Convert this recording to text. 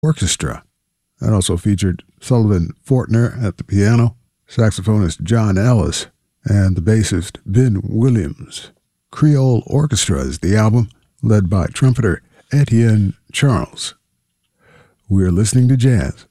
Orchestra. That also featured Sullivan Fortner at the piano, saxophonist John Ellis, and the bassist Ben Williams. Creole Orchestra is the album, led by trumpeter Etienne Charles. We're listening to jazz